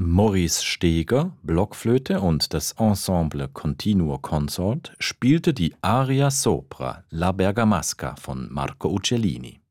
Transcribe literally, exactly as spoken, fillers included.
Maurice Steger, Blockflöte und das Ensemble Continuo Consort spielte die Aria sopra La Bergamasca von Marco Uccellini.